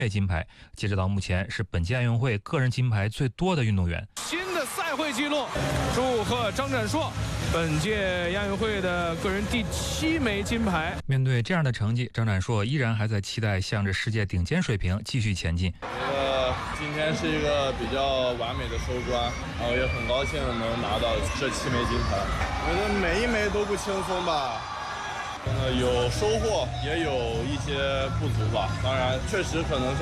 金牌，截止到目前是本届亚运会个人金牌最多的运动员。 新的赛会纪录，祝贺张展硕，本届亚运会的个人第7枚金牌。 面对这样的成绩，张展硕依然还在期待向着世界顶尖水平继续前进。 今天是一个比较完美的收官，然后也很高兴能拿到这7枚金牌。我觉得每一枚都不轻松吧，有收获，也有一些不足吧。当然，确实可能